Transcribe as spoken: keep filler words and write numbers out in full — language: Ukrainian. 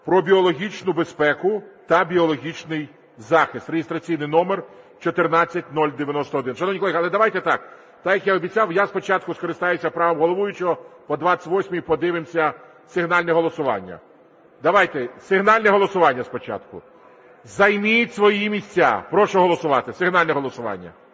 про біологічну безпеку та біологічний захист (реєстраційний номер чотирнадцять нуль дев'яносто один). Шановні колеги, але давайте так, так як я обіцяв, я спочатку скористаюся правом головуючого, по двадцять восьмій подивимося сигнальне голосування. Давайте, сигнальне голосування спочатку. Займіть свої місця. Прошу голосувати. Сигнальне голосування.